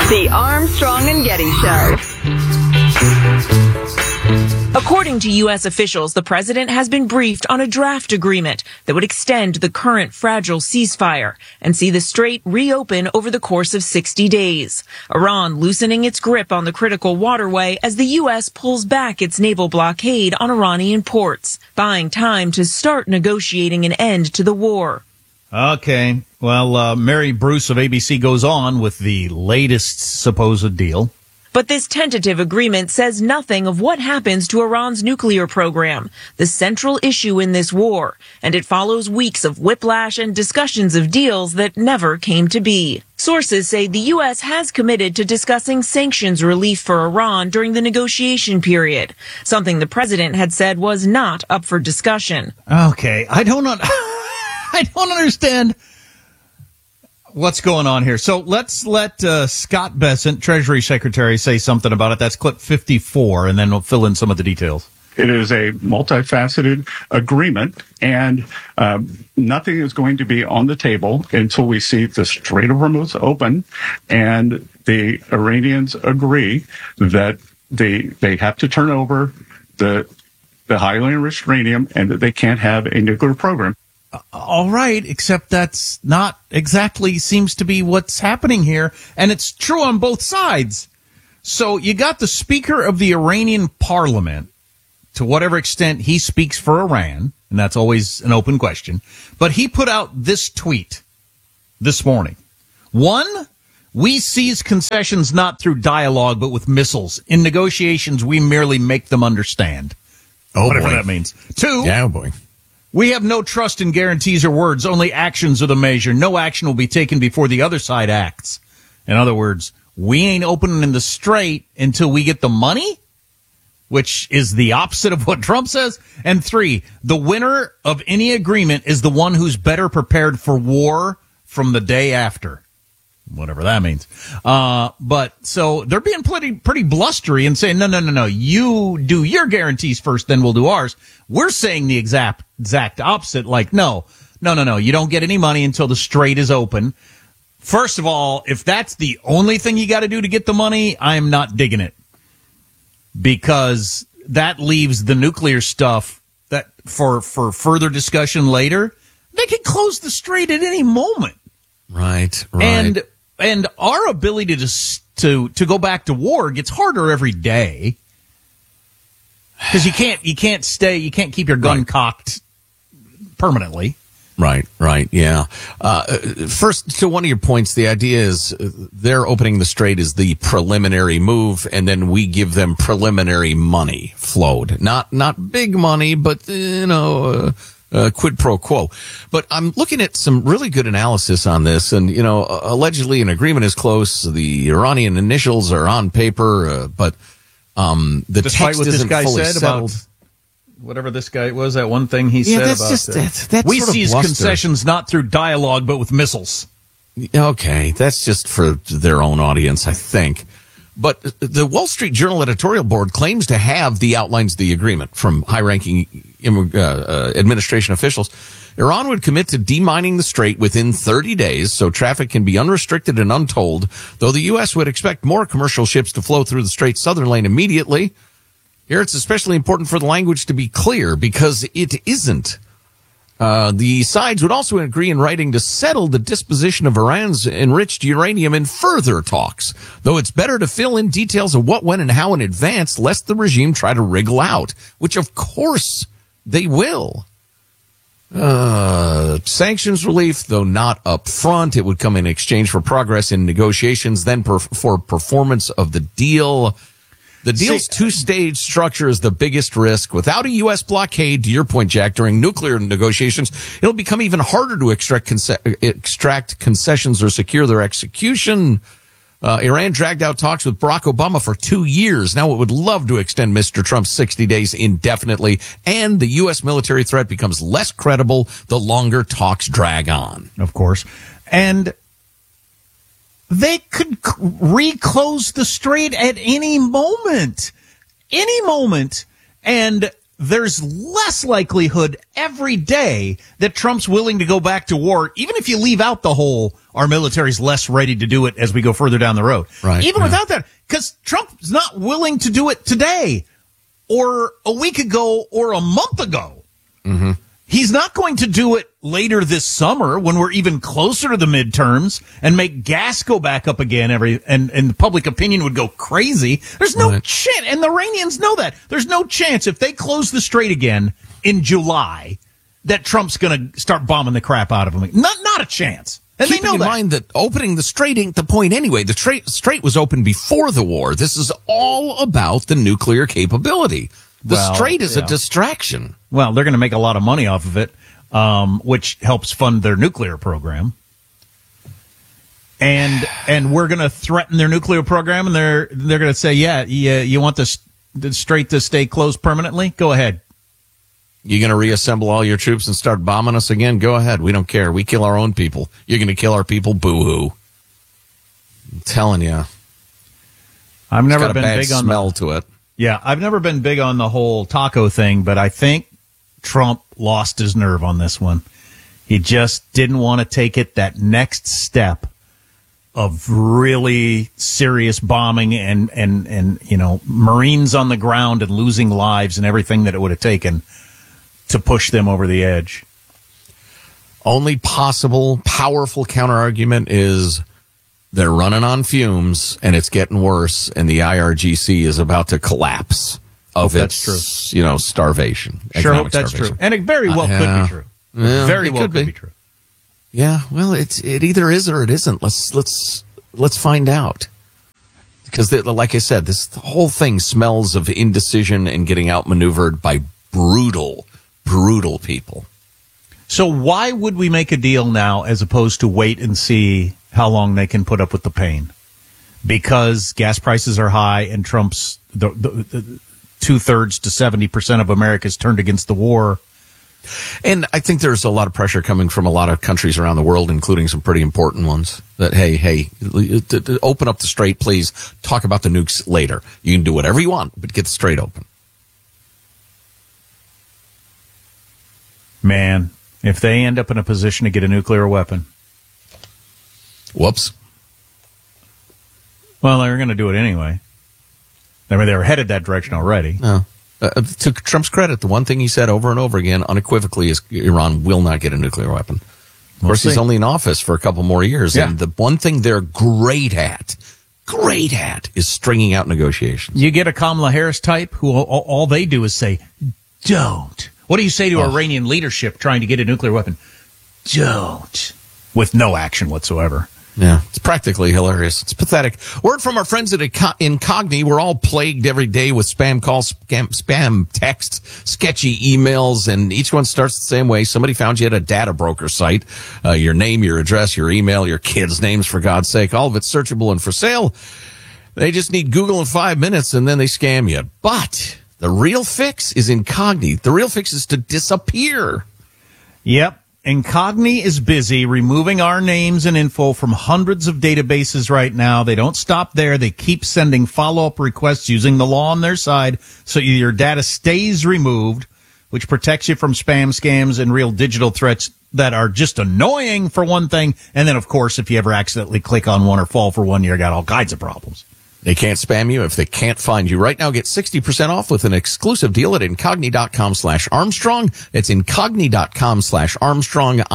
The Armstrong and Getty Show. According to U.S. officials, the president has been briefed on a draft agreement that would extend the current fragile ceasefire and see the strait reopen over the course of 60 days. Iran loosening its grip on the critical waterway as the U.S. pulls back its naval blockade on Iranian ports, buying time to start negotiating an end to the war. Okay. Well, Mary Bruce of ABC goes on with the latest supposed deal. But this tentative agreement says nothing of what happens to Iran's nuclear program, the central issue in this war, and it follows weeks of whiplash and discussions of deals that never came to be. Sources say the U.S. has committed to discussing sanctions relief for Iran during the negotiation period, something the president had said was not up for discussion. Okay, I don't understand what's going on here. So let's let Scott Bessent, Treasury Secretary, say something about it. That's clip 54, and then we'll fill in some of the details. It is a multifaceted agreement, and nothing is going to be on the table until we see the Strait of Hormuz open and the Iranians agree that they have to turn over the highly enriched uranium and that they can't have a nuclear program. All right, except that's not exactly seems to be what's happening here, and it's true on both sides. So you got the Speaker of the Iranian Parliament, to whatever extent he speaks for Iran, and that's always an open question, but he put out this tweet this morning. 1, we seize concessions not through dialogue, but with missiles. In negotiations, we merely make them understand. Whatever that means. 2, yeah, boy. We have no trust in guarantees or words. Only actions are the measure. No action will be taken before the other side acts. In other words, we ain't opening the strait until we get the money, which is the opposite of what Trump says. And 3, the winner of any agreement is the one who's better prepared for war from the day after. Whatever that means. But so they're being pretty blustery and saying, no. You do your guarantees first, then we'll do ours. We're saying the exact opposite. Like, no. You don't get any money until the strait is open. First of all, if that's the only thing you got to do to get the money, I am not digging it, because that leaves the nuclear stuff that for further discussion later. They could close the strait at any moment. Right. And our ability to go back to war gets harder every day, because you can't keep your gun cocked permanently. Right, yeah. First, to one of your points, the idea is they're opening the strait is the preliminary move, and then we give them preliminary money flowed. Not big money, but, quid pro quo. But I'm looking at some really good analysis on this, and, allegedly an agreement is close. The Iranian initials are on paper, but the Despite text what isn't this guy fully said settled. about whatever this guy was, that one thing he said that's about just that's we sort of seize bluster. concessions not through dialogue but with missiles. Okay, that's just for their own audience, I think. But the Wall Street Journal editorial board claims to have the outlines of the agreement from high-ranking administration officials. Iran would commit to demining the strait within 30 days so traffic can be unrestricted and untolled, though the U.S. would expect more commercial ships to flow through the strait's southern lane immediately. Here it's especially important for the language to be clear, because it isn't. The sides would also agree in writing to settle the disposition of Iran's enriched uranium in further talks, though it's better to fill in details of what, when, and how in advance, lest the regime try to wriggle out, which of course they will. Sanctions relief, though not up front. It would come in exchange for progress in negotiations, then for performance of the deal. The deal's two-stage structure is the biggest risk. Without a U.S. blockade, to your point, Jack, during nuclear negotiations, it'll become even harder to extract concessions or secure their execution. Iran dragged out talks with Barack Obama for 2 years. Now it would love to extend Mr. Trump's 60 days indefinitely, and the U.S. military threat becomes less credible the longer talks drag on. Of course. And they could reclose the strait at any moment. And there's less likelihood every day that Trump's willing to go back to war, even if you leave out the whole, our military's less ready to do it as we go further down the road. Right, Even yeah. without that, because Trump's not willing to do it today or a week ago or a month ago. Mm-hmm. He's not going to do it later this summer when we're even closer to the midterms and make gas go back up again and the public opinion would go crazy. There's no chance. And the Iranians know that. There's no chance if they close the strait again in July that Trump's going to start bombing the crap out of them. Not a chance. And Keeping they know in that. mind that opening the strait ain't the point anyway. The strait was open before the war. This is all about the nuclear capability. The strait is a distraction. Well, they're going to make a lot of money off of it, which helps fund their nuclear program. And we're going to threaten their nuclear program, and they're going to say, yeah, you want the strait to stay closed permanently? Go ahead. You're going to reassemble all your troops and start bombing us again? Go ahead. We don't care. We kill our own people. You're going to kill our people? Boo-hoo. I'm telling you. I've never got a been bad big on smell to it. Yeah, I've never been big on the whole taco thing, but I think Trump lost his nerve on this one. He just didn't want to take it that next step of really serious bombing and you know, Marines on the ground and losing lives and everything that it would have taken to push them over the edge. Only possible powerful counterargument is they're running on fumes and it's getting worse and the IRGC is about to collapse of its, you know, starvation. Sure hope economic that's starvation. true. And it very well could be true. Yeah, Very it well could could be. be true. Yeah, well, it either is or it isn't. Let's find out. Because, like I said, this whole thing smells of indecision and getting outmaneuvered by brutal people. So why would we make a deal now as opposed to wait and see how long they can put up with the pain? Because gas prices are high and Trump's the 2/3 to 70% of America's turned against the war. And I think there's a lot of pressure coming from a lot of countries around the world, including some pretty important ones, that, hey, open up the strait, please. Talk about the nukes later. You can do whatever you want, but get the strait open. Man, if they end up in a position to get a nuclear weapon. Whoops. Well, they're going to do it anyway. I mean, they were headed that direction already. No. To Trump's credit, the one thing he said over and over again, unequivocally, is Iran will not get a nuclear weapon. Of course, he's only in office for a couple more years. Yeah. And the one thing they're great at, is stringing out negotiations. You get a Kamala Harris type who all they do is say, don't. What do you say to Iranian leadership trying to get a nuclear weapon? Don't. With no action whatsoever. Yeah, it's practically hilarious. It's pathetic. Word from our friends at Incogni. We're all plagued every day with spam calls, spam texts, sketchy emails, and each one starts the same way. Somebody found you at a data broker site. Your name, your address, your email, your kids' names, for God's sake. All of it's searchable and for sale. They just need Google in 5 minutes, and then they scam you. But the real fix is Incogni. The real fix is to disappear. Yep. Incogni is busy removing our names and info from hundreds of databases right now. They don't stop there. They keep sending follow-up requests using the law on their side so your data stays removed, which protects you from spam scams and real digital threats that are just annoying for one thing. And then, of course, if you ever accidentally click on one or fall for one, you got all kinds of problems. They can't spam you if they can't find you. Right now, get 60% off with an exclusive deal at incogni.com/Armstrong. It's incogni.com/Armstrong,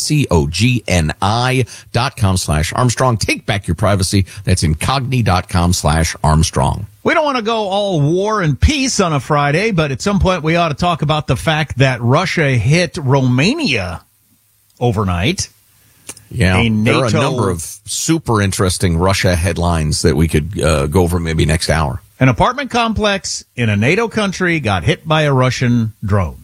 INCOGNI.com/Armstrong. Take back your privacy. That's incogni.com/Armstrong. We don't want to go all war and peace on a Friday, but at some point we ought to talk about the fact that Russia hit Romania overnight. Yeah, there are a number of super interesting Russia headlines that we could go over maybe next hour. An apartment complex in a NATO country got hit by a Russian drone.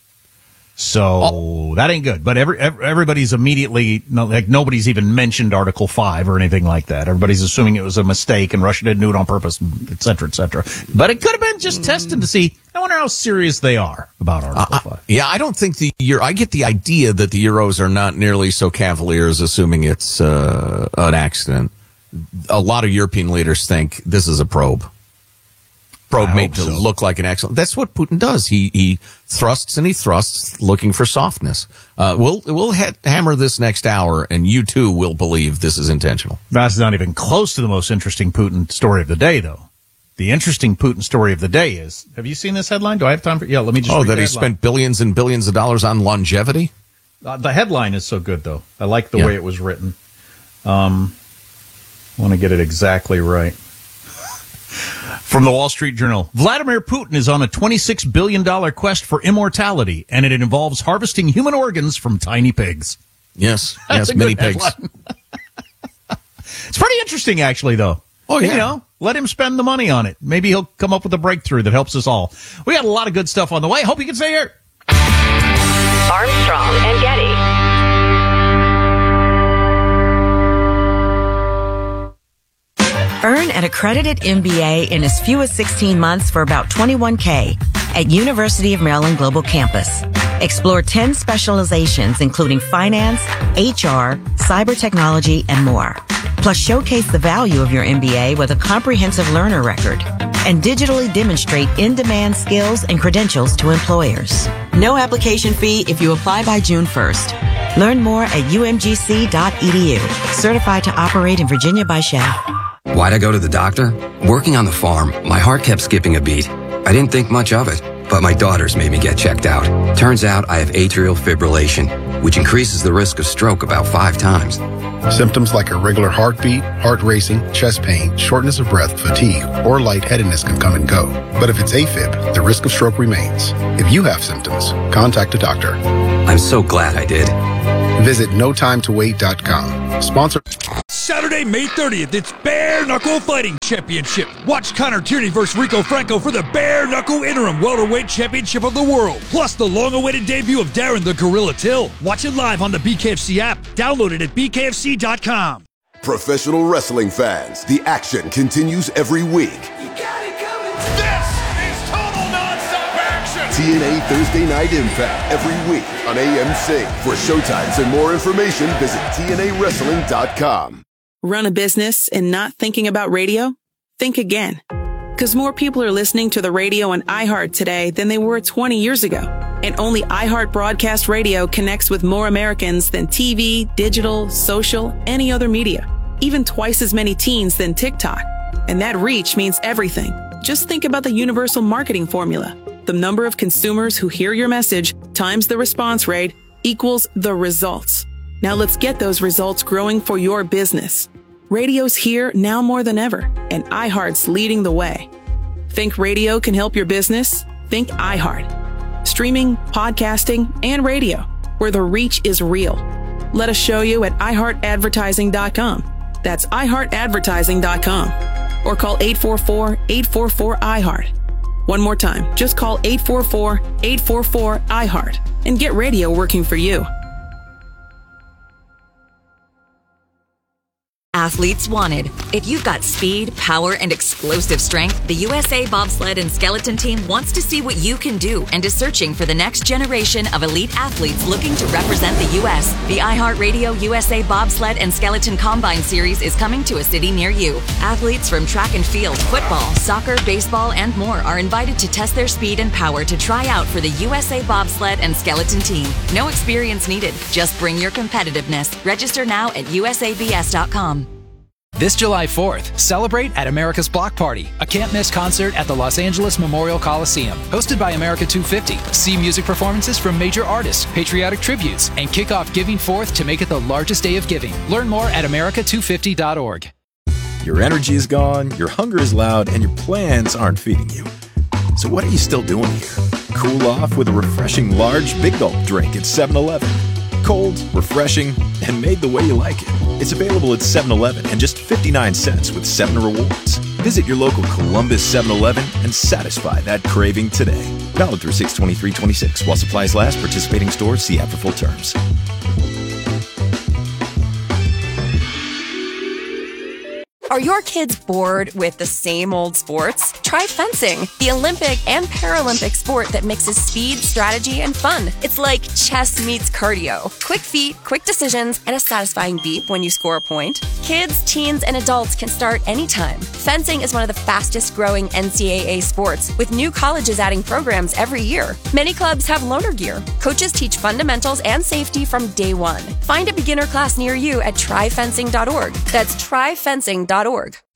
So that ain't good. But everybody's immediately, like, nobody's even mentioned Article 5 or anything like that. Everybody's assuming it was a mistake and Russia didn't do it on purpose, et cetera, et cetera. But it could have been just tested to see. I wonder how serious they are about Article 5. Yeah, I don't think I get the idea that the Euros are not nearly so cavalier as assuming it's an accident. A lot of European leaders think this is a probe. probe made to look like an excellent. That's what Putin does. He thrusts and he thrusts, looking for softness. We'll hammer this next hour, and you too will believe this is intentional. That's not even close to the most interesting Putin story of the day, though. The interesting Putin story of the day is, have you seen this headline? Do I have time for? Yeah, let me just. That he spent billions and billions of dollars on longevity. The headline is so good, though. I like the way it was written. I want to get it exactly right. From the Wall Street Journal, Vladimir Putin is on a $26 billion quest for immortality, and it involves harvesting human organs from tiny pigs. Yes, mini pigs. It's pretty interesting, actually, though. Oh, yeah. You know, let him spend the money on it. Maybe he'll come up with a breakthrough that helps us all. We got a lot of good stuff on the way. Hope you can stay here. Armstrong and Getty. Earn an accredited MBA in as few as 16 months for about $21K at University of Maryland Global Campus. Explore 10 specializations, including finance, HR, cyber technology, and more. Plus, showcase the value of your MBA with a comprehensive learner record and digitally demonstrate in-demand skills and credentials to employers. No application fee if you apply by June 1st. Learn more at umgc.edu. Certified to operate in Virginia by Shell. Why'd I go to the doctor? Working on the farm, my heart kept skipping a beat. I didn't think much of it, but my daughters made me get checked out. Turns out I have atrial fibrillation, which increases the risk of stroke about 5 times. Symptoms like irregular heartbeat, heart racing, chest pain, shortness of breath, fatigue, or lightheadedness can come and go. But if it's AFib, the risk of stroke remains. If you have symptoms, contact a doctor. I'm so glad I did. Visit notimetowait.com. Sponsor. Saturday, May 30th, it's Bare Knuckle Fighting Championship. Watch Connor Tierney versus Rico Franco for the Bare Knuckle Interim Welterweight Championship of the World. Plus the long-awaited debut of Darren the Gorilla Till. Watch it live on the BKFC app. Download it at bkfc.com. Professional wrestling fans, the action continues every week. You got it coming. This is total nonstop action. TNA Thursday Night Impact every week on AMC. For showtimes and more information, visit TNAWrestling.com. Run a business and not thinking about radio? Think again. Because more people are listening to the radio on iHeart today than they were 20 years ago. And only iHeart Broadcast Radio connects with more Americans than TV, digital, social, any other media. Even twice as many teens than TikTok. And that reach means everything. Just think about the universal marketing formula. The number of consumers who hear your message times the response rate equals the results. Now let's get those results growing for your business. Radio's here now more than ever, and iHeart's leading the way. Think radio can help your business? Think iHeart. Streaming, podcasting, and radio, where the reach is real. Let us show you at iHeartAdvertising.com. That's iHeartAdvertising.com. Or call 844-844-iHeart. One more time, just call 844-844-iHeart and get radio working for you. Athletes wanted. If you've got speed, power, and explosive strength, the USA Bobsled and Skeleton Team wants to see what you can do and is searching for the next generation of elite athletes looking to represent the U.S. The iHeartRadio USA Bobsled and Skeleton Combine Series is coming to a city near you. Athletes from track and field, football, soccer, baseball, and more are invited to test their speed and power to try out for the USA Bobsled and Skeleton Team. No experience needed. Just bring your competitiveness. Register now at usabs.com. This July 4th, celebrate at America's Block Party, a can't-miss concert at the Los Angeles Memorial Coliseum. Hosted by America 250, see music performances from major artists, patriotic tributes, and kick off Giving Forth to make it the largest day of giving. Learn more at america250.org. Your energy is gone, your hunger is loud, and your plans aren't feeding you. So what are you still doing here? Cool off with a refreshing large Big Gulp drink at 7-Eleven. Cold, refreshing, and made the way you like it. It's available at 7-Eleven and just 59 cents with 7 rewards. Visit your local Columbus 7-Eleven and satisfy that craving today. Valid through 6/23/26. While supplies last, participating stores see app for full terms. Are your kids bored with the same old sports? Try fencing, the Olympic and Paralympic sport that mixes speed, strategy, and fun. It's like chess meets cardio. Quick feet, quick decisions, and a satisfying beep when you score a point. Kids, teens, and adults can start anytime. Fencing is one of the fastest growing NCAA sports, with new colleges adding programs every year. Many clubs have loaner gear. Coaches teach fundamentals and safety from day one. Find a beginner class near you at tryfencing.org. That's tryfencing.org.